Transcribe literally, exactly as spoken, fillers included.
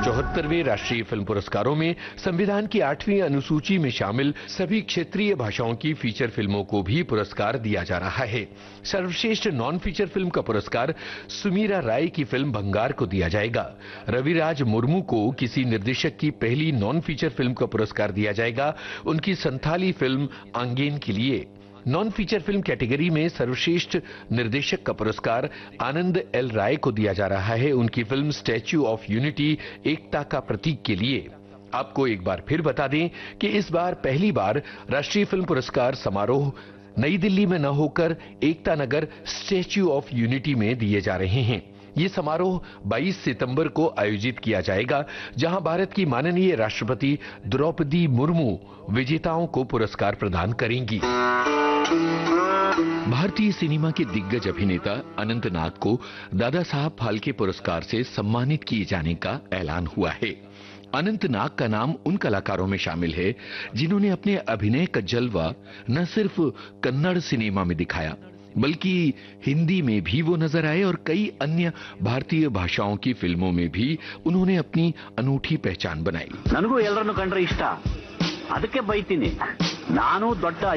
चौहत्तरवें राष्ट्रीय फिल्म पुरस्कारों में संविधान की आठवीं अनुसूची में शामिल सभी क्षेत्रीय भाषाओं की फीचर फिल्मों को भी पुरस्कार दिया जा रहा है। सर्वश्रेष्ठ नॉन फीचर फिल्म का पुरस्कार सुमीरा राय की फिल्म भंगार को दिया जाएगा। रविराज मुर्मू को किसी निर्देशक की पहली नॉन फीचर फिल्म का पुरस्कार दिया जाएगा, उनकी संथाली फिल्म आंगेन के लिए। नॉन फीचर फिल्म कैटेगरी में सर्वश्रेष्ठ निर्देशक का पुरस्कार आनंद एल राय को दिया जा रहा है, उनकी फिल्म स्टैच्यू ऑफ यूनिटी एकता का प्रतीक के लिए। आपको एक बार फिर बता दें कि इस बार पहली बार राष्ट्रीय फिल्म पुरस्कार समारोह नई दिल्ली में न होकर Ekta Nagar statue of unity में दिए जा रहे हैं। ये समारोह बाईस सितंबर को आयोजित किया जाएगा, जहां भारत की माननीय राष्ट्रपति द्रौपदी मुर्मू विजेताओं को पुरस्कार प्रदान करेंगी। भारतीय सिनेमा के दिग्गज अभिनेता अनंत नाग को दादा साहब फाल्के पुरस्कार से सम्मानित किए जाने का ऐलान हुआ है। अनंत नाग का नाम उन कलाकारों में शामिल है जिन्होंने अपने अभिनय का जलवा न सिर्फ कन्नड़ सिनेमा में दिखाया, बल्कि हिंदी में भी वो नजर आए और कई अन्य भारतीय भाषाओं की फिल्मों में भी उन्होंने अपनी अनूठी पहचान बनाई। ನನಗೂ ಎಲ್ಲರನ್ನು ಕಂಡ್ರೆ ಇಷ್ಟ, ಅದಕ್ಕೆ ಬೈತೀನಿ। ನಾನು ದೊಡ್ಡ